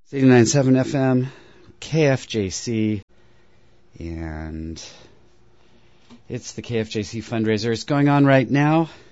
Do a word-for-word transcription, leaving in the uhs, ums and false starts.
eighty-nine point seven F M, K F J C, and it's the K F J C fundraiser. It's going on right now.